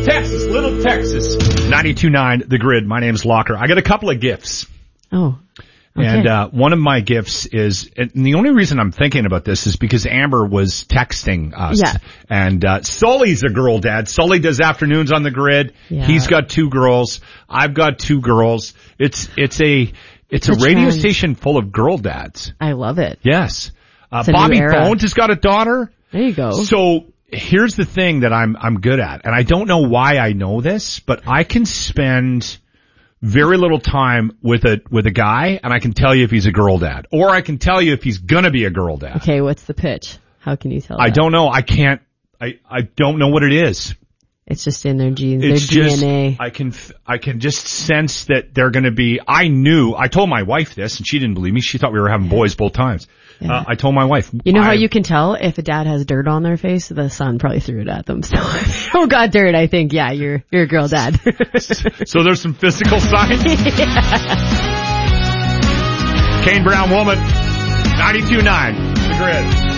Texas, Little Texas. 92.9 The Grid. My name's Locker. I got a couple of gifts. Oh. Okay. And one of my gifts is, and the only reason I'm thinking about this is because Amber was texting us. Yeah. And Sully's a girl dad. Sully does afternoons on The Grid. Yeah. He's got 2 girls. I've got 2 girls. It's a radio trend. station full of girl dads. I love it. Yes. It's a Bobby new era. Bones has got a daughter. There you go. So here's the thing that I'm good at, and I don't know why I know this, but I can spend very little time with a guy, and I can tell you if he's a girl dad, or I can tell you if he's gonna be a girl dad. Okay, what's the pitch? How can you tell I that? don't know. I can't. I don't know what it is. It's just in their genes, It's their just, DNA. I can just sense that they're gonna be. I told my wife this, and she didn't believe me. She thought we were having boys both times. Yeah. I told my wife. You know how you can tell if a dad has dirt on their face? The son probably threw it at them. So if you don't got dirt, I think, yeah, you're a girl dad. So there's some physical signs? Kane Brown Woman, 92.9, The Grid.